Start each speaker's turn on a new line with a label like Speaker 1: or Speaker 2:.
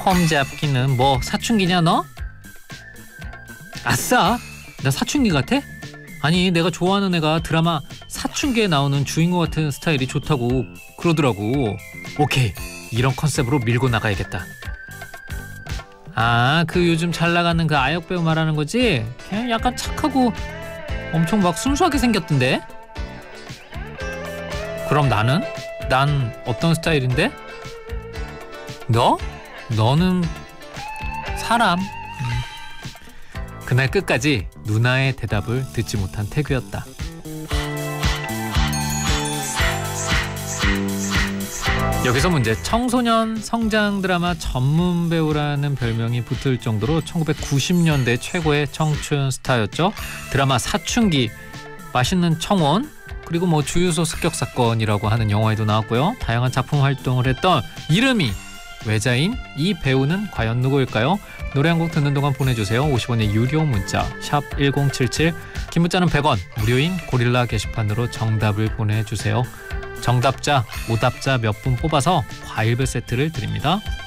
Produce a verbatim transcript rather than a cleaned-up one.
Speaker 1: 폼 잡기는 뭐 사춘기냐 너? 아싸! 나 사춘기 같아? 아니 내가 좋아하는 애가 드라마 사춘기에 나오는 주인공 같은 스타일이 좋다고 그러더라고. 오케이, 이런 컨셉으로 밀고 나가야겠다. 아, 그 요즘 잘 나가는 그 아역 배우 말하는 거지? 그냥 약간 착하고 엄청 막 순수하게 생겼던데? 그럼 나는? 난 어떤 스타일인데? 너? 너는 사람. 음. 그날 끝까지 누나의 대답을 듣지 못한 태규였다. 여기서 문제. 청소년 성장 드라마 전문 배우라는 별명이 붙을 정도로 천구백구십 년대 최고의 청춘 스타였죠. 드라마 사춘기, 맛있는 청혼, 그리고 뭐 주유소 습격 사건이라고 하는 영화에도 나왔고요. 다양한 작품 활동을 했던 이름이 외자인 이 배우는 과연 누구일까요? 노래 한 곡 듣는 동안 보내주세요. 오십 원의 유료 문자 샵 일공칠칠, 긴 문자는 백 원, 무료인 고릴라 게시판으로 정답을 보내주세요. 정답자, 오답자 몇 분 뽑아서 과일배 세트를 드립니다.